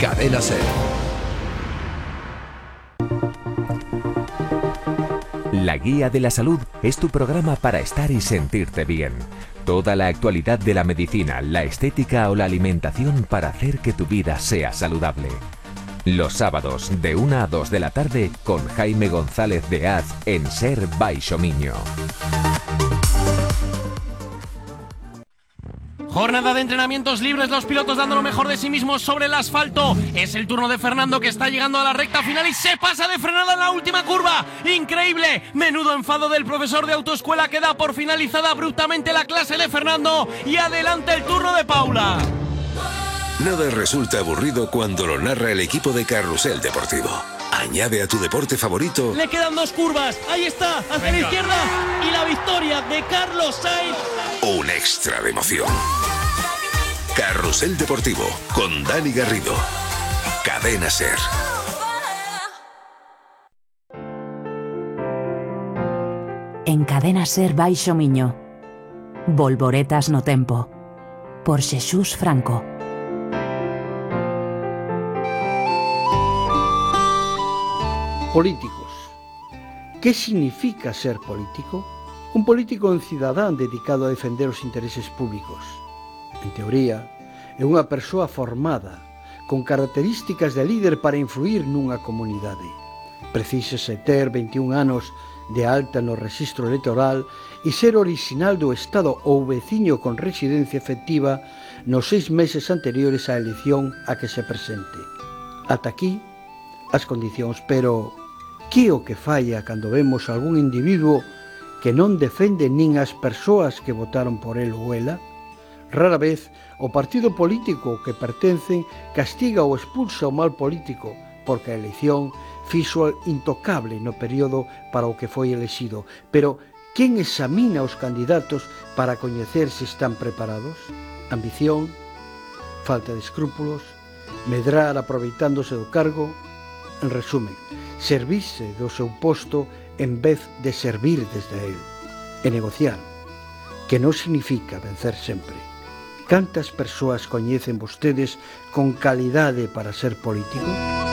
Cadena SER. La Guía de la Salud es tu programa para estar y sentirte bien. Toda la actualidad de la medicina, la estética o la alimentación para hacer que tu vida sea saludable. Los sábados de 1 a 2 de la tarde con Jaime González de Az en SER Baixo Miño. Jornada de entrenamientos libres, los pilotos dando lo mejor de sí mismos sobre el asfalto. Es el turno de Fernando, que está llegando a la recta final y se pasa de frenada en la última curva. ¡Increíble! Menudo enfado del profesor de autoescuela, que da por finalizada abruptamente la clase de Fernando. Y adelante el turno de Paula. Nada resulta aburrido cuando lo narra el equipo de Carrusel Deportivo. Añade a tu deporte favorito. Le quedan 2 curvas. Ahí está, hacia la izquierda. Y la victoria de Carlos Sainz. Un extra de emoción. Carrusel Deportivo con Dani Garrido. Cadena SER. En Cadena SER Baixo Miño. Volvoretas no tempo. Por Xesús Franco. Políticos. ¿Qué significa ser político? Un político é un cidadán dedicado a defender os intereses públicos. En teoría, é unha persoa formada, con características de líder para influir nunha comunidade. Precísase ter 21 anos de alta no rexistro electoral e ser orixinal do Estado ou veciño con residencia efectiva nos 6 meses anteriores á elección a que se presente. Ata aquí, as condicións, pero que o que falla cando vemos algún individuo que non defende nin as persoas que votaron por el ou ela? Rara vez o partido político que pertencen castiga ou expulsa o mal político, porque a elección fixo intocable no período para o que foi elexido. Pero quen examina os candidatos para coñecer se están preparados? Ambición, falta de escrúpulos, medrar aproveitándose do cargo. En resumen, servirse do seu posto en vez de servir desde el. E negociar, que non significa vencer sempre. Cantas persoas coñecen vostedes con calidade para ser político?